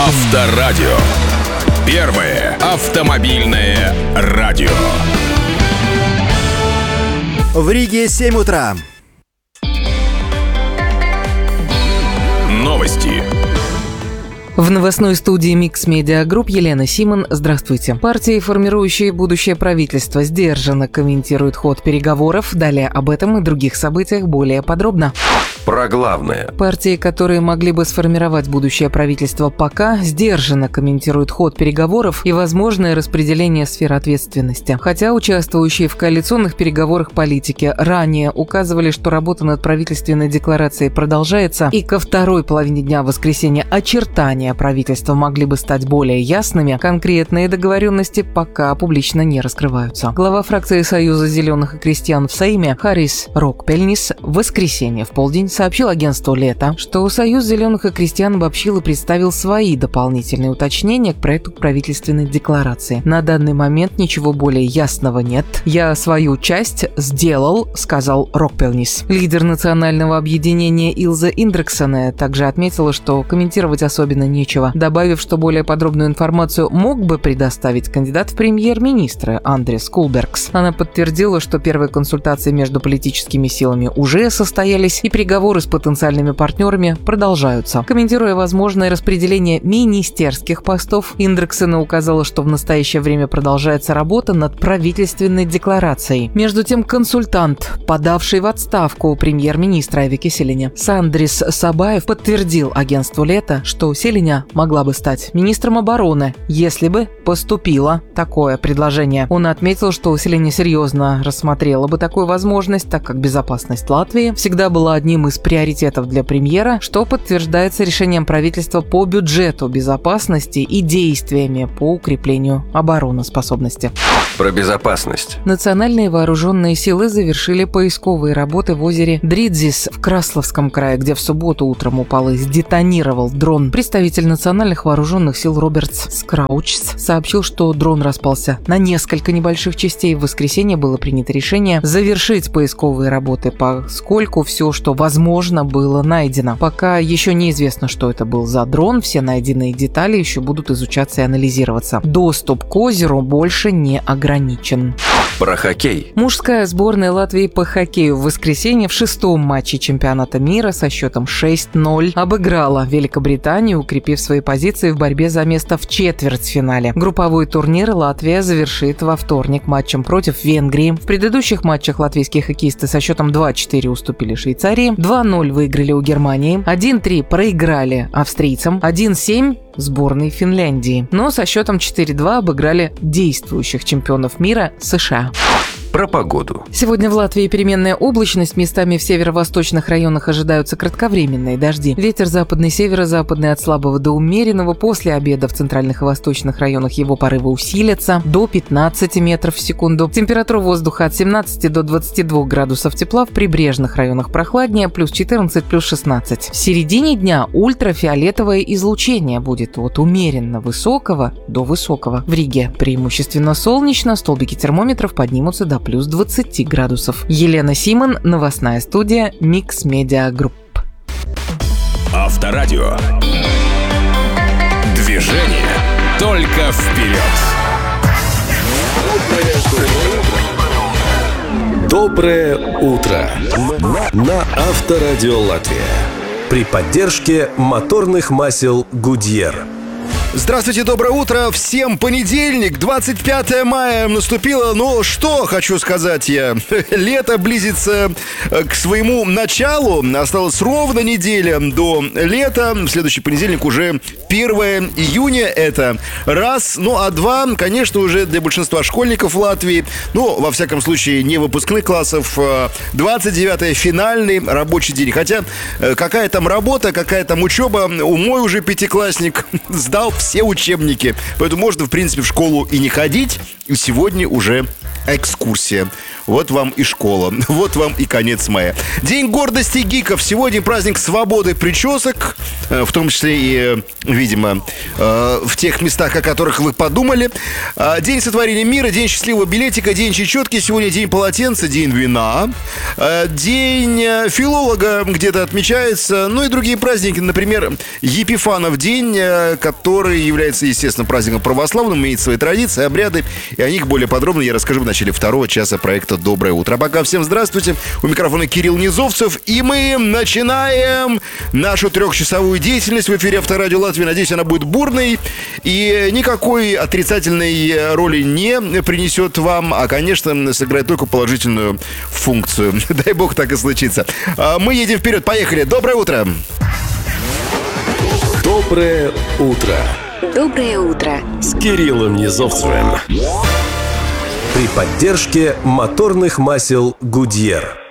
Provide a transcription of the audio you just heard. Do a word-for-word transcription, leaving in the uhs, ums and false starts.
Авторадио. Первое автомобильное радио. В Риге семь утра. Новости. В новостной студии Mix Media Group Елена Симон. Здравствуйте. Партии, формирующие будущее правительство, сдержанно комментируют ход переговоров. Далее об этом и других событиях более подробно. Про главное. Партии, которые могли бы сформировать будущее правительство, пока сдержанно комментируют ход переговоров и возможное распределение сфер ответственности. Хотя участвующие в коалиционных переговорах политики ранее указывали, что работа над правительственной декларацией продолжается, и ко второй половине дня воскресенья очертания правительства могли бы стать более ясными, конкретные договоренности пока публично не раскрываются. Глава фракции Союза зеленых и крестьян в Сейме Харис Рокпельнис в воскресенье в полдень сообщил агентству «Лето», что Союз зеленых и крестьян обобщил и представил свои дополнительные уточнения к проекту правительственной декларации. На данный момент ничего более ясного нет. «Я свою часть сделал», — сказал Рокпельнис. Лидер национального объединения Илза Индрексоне также отметила, что комментировать особенно нечего, добавив, что более подробную информацию мог бы предоставить кандидат в премьер-министры Андрес Кулбергс. Она подтвердила, что первые консультации между политическими силами уже состоялись, и переговоры с потенциальными партнерами продолжаются. Комментируя возможное распределение министерских постов, Индрексоне указала, что в настоящее время продолжается работа над правительственной декларацией. Между тем, консультант, подавший в отставку премьер-министра Эвики Селине, Сандрис Сабаев, подтвердил агентству «Лето», что Селиня могла бы стать министром обороны, если бы поступило такое предложение. Он отметил, что Селиня серьезно рассмотрела бы такую возможность, так как безопасность Латвии всегда была одним из приоритетов для премьера, что подтверждается решением правительства по бюджету безопасности и действиями по укреплению обороноспособности. Про безопасность. Национальные вооруженные силы завершили поисковые работы в озере Дридзис в Красловском крае, где в субботу утром упал и сдетонировал дрон. Представитель национальных вооруженных сил Робертс Скраучс сообщил, что дрон распался на несколько небольших частей. В воскресенье было принято решение завершить поисковые работы, поскольку все, что возможно, было найдено. Пока еще неизвестно, что это был за дрон, все найденные детали еще будут изучаться и анализироваться. Доступ к озеру больше не ограничен. Про хоккей. Мужская сборная Латвии по хоккею в воскресенье в шестом матче чемпионата мира со счетом шесть ноль обыграла Великобританию, укрепив свои позиции в борьбе за место в четвертьфинале. Групповой турнир Латвия завершит во вторник матчем против Венгрии. В предыдущих матчах латвийские хоккеисты со счетом два четыре уступили Швейцарии, два ноль выиграли у Германии, один три проиграли австрийцам, один семь сборной Финляндии, но со счетом четыре два обыграли действующих чемпионов мира США. Про погоду. Сегодня в Латвии переменная облачность. Местами в северо-восточных районах ожидаются кратковременные дожди. Ветер западный, северо-западный от слабого до умеренного. После обеда в центральных и восточных районах его порывы усилятся до пятнадцати метров в секунду. Температура воздуха от семнадцати до двадцати двух градусов тепла. В прибрежных районах прохладнее, плюс четырнадцать, плюс шестнадцать. В середине дня ультрафиолетовое излучение будет от умеренно высокого до высокого. В Риге преимущественно солнечно, столбики термометров поднимутся до плюс двадцати градусов. Елена Симон, новостная студия Mix Media Group. Авторадио. Движение только вперед. Доброе утро на Авторадио Латвия. При поддержке моторных масел Goodyear. Здравствуйте, доброе утро. Всем понедельник, двадцать пятое мая наступило. Ну, что хочу сказать я. Лето близится к своему началу. Осталось ровно неделя до лета. В следующий понедельник уже первое июня. Это раз. Ну, а два, конечно, уже для большинства школьников Латвии, ну, во всяком случае, не выпускных классов, двадцать девятое финальный рабочий день. Хотя, какая там работа, какая там учеба. У мой уже пятиклассник сдал все учебники. Поэтому можно, в принципе, в школу и не ходить. И сегодня уже экскурсия. Вот вам и школа. Вот вам и конец мая. День гордости гиков. Сегодня праздник свободы причесок. В том числе и, видимо, в тех местах, о которых вы подумали. День сотворения мира, день счастливого билетика, день чечетки. Сегодня день полотенца, день вина. День филолога где-то отмечается. Ну и другие праздники. Например, Епифанов день, который является, естественно, праздником православным, имеет свои традиции, обряды. И о них более подробно я расскажу в начале второго часа проекта «Доброе утро». А пока всем здравствуйте. У микрофона Кирилл Низовцев. И мы начинаем нашу трехчасовую деятельность в эфире Авторадио Латвии. Надеюсь, она будет бурной и никакой отрицательной роли не принесет вам, а, конечно, сыграет только положительную функцию. Дай бог так и случится. Мы едем вперед. Поехали. Доброе утро. Доброе утро. Доброе утро. С Кириллом Низовцевым. При поддержке моторных масел «Гудьер».